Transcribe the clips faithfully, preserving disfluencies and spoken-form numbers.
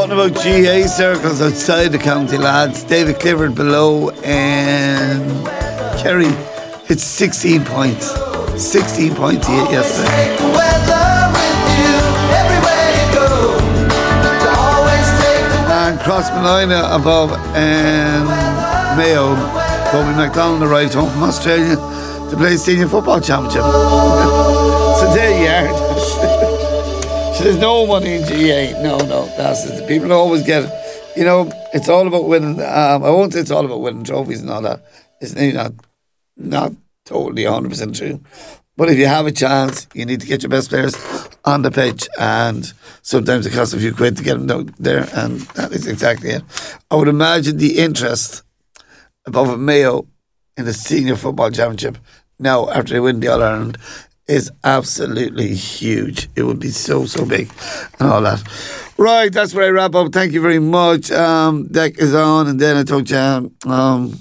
Talking about G A circles outside the county, lads. David Clifford below and Kerry hit sixteen points. sixteen points he hit yesterday. And Crossmolina above and Mayo. Kobe McDonald arrived home from Australia to play senior football championship. So there you are. So there's no money in G A. No, no. That's it. People always get it. You know, it's all about winning. Um, I won't say it's all about winning trophies and all that. It's not, not totally one hundred percent true. But if you have a chance, you need to get your best players on the pitch, and sometimes it costs a few quid to get them down there, and that is exactly it. I would imagine the interest above a Mayo in the senior football championship now after they win the All-Ireland is absolutely huge. It would be so, so big and all that. Right, that's where I wrap up. Thank you very much. Um, Deck is on, and then I talked to um,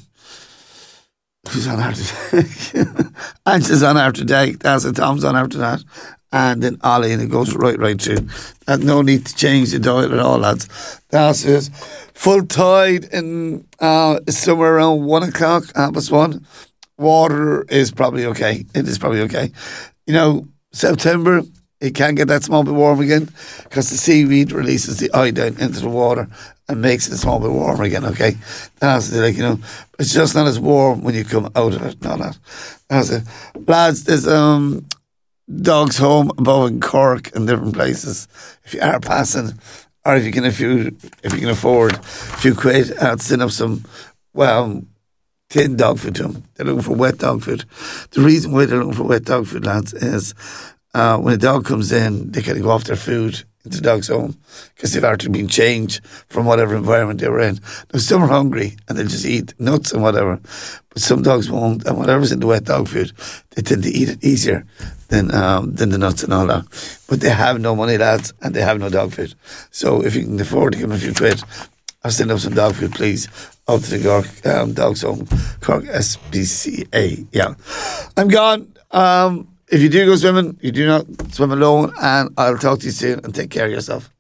who's on after Deck? Angela's on after Deck. That's it. Tom's on after that. And then Ollie, and it goes right, right through. There's no need to change the dial at all, lads. That's it. Full tide in uh, somewhere around one o'clock, half past one. Water is probably okay. It is probably okay. You know, September, it can get that small bit warm again because the seaweed releases the iodine into the water and makes it a small bit warmer again, okay? That's it, like, you know, it's just not as warm when you come out of it, not that. That's it. Lads, there's um, dogs home above in Cork and different places. If you are passing, or if you can, if you, if you can afford a few quid, I'd send up some, well, tin dog food to them. They're looking for wet dog food. The reason why they're looking for wet dog food, lads, is uh, when a dog comes in, they kind of go off their food into the dog's home because they've actually been changed from whatever environment they were in. Now, some are hungry and they'll just eat nuts and whatever, but some dogs won't, and whatever's in the wet dog food, they tend to eat it easier than um, than the nuts and all that. But they have no money, lads, and they have no dog food. So if you can afford to give them a few quid, I'll send up some dog food, please, out to the Cork um, Dogs Home, Cork S P C A. Yeah. I'm gone. Um, if you do go swimming, you do not swim alone, and I'll talk to you soon, and take care of yourself.